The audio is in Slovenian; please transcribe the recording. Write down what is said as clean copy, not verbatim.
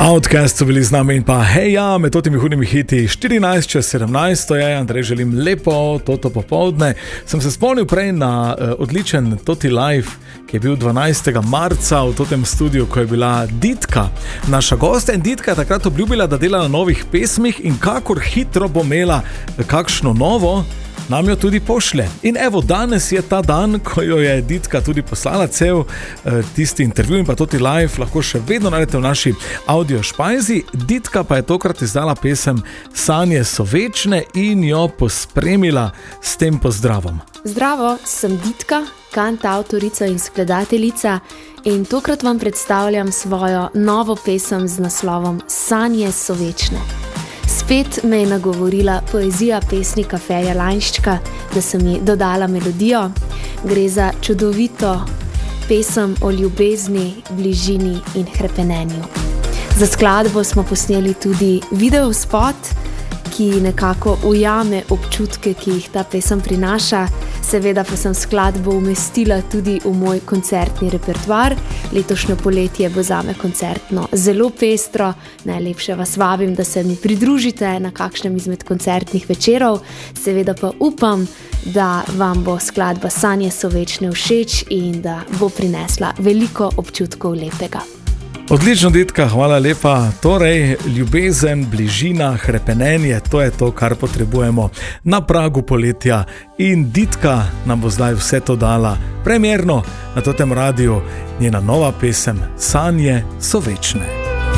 Outcast so bili z nami in pa hej ja, med totimi hudimi hiti 14:17 je, Andrej, želim lepo toto popoldne. Sem se spomnil prej na odličen Toti Live, ki je bil 12. marca v totem studiu, ko je bila Ditka, naša gosta, in Ditka je takrat obljubila, da dela na novih pesmih in kakor hitro bo imela kakšno novo, nam jo tudi pošlje. In evo, danes je ta dan, ko jo je Ditka tudi poslala, cel tisti intervju in pa Toti Live lahko še vedno najdete v naši audio špajzi. Ditka pa je tokrat izdala pesem Sanje so večne in jo pospremila s tem pozdravom. Zdravo, sem Ditka, kantavtorica in skladateljica, in tokrat vam predstavljam svojo novo pesem z naslovom Sanje so večne. Spet me je nagovorila poezija pesnika Ferija Lainščka, da sem ji dodala melodijo. Gre za čudovito pesem o ljubezni, bližini in hrepenenju. Za skladbo smo posneli tudi videospot, ki nekako ujame občutke, ki jih ta pesem prinaša. Seveda pa sem skladbo umestila tudi v moj koncertni repertoar. Letošnje poletje bo zame koncertno zelo pestro. Najlepše vas vabim, da se mi pridružite na kakšnem izmed koncertnih večerov. Seveda pa upam, da vam bo skladba Sanje so večne všeč in da bo prinesla veliko občutkov lepega. Odlično, Ditka, hvala lepa. Torej, ljubezen, bližina, hrepenenje, to je to, kar potrebujemo na pragu poletja. In Ditka nam bo zdaj vse to dala premierno na Totem Radiu, njena nova pesem Sanje so večne.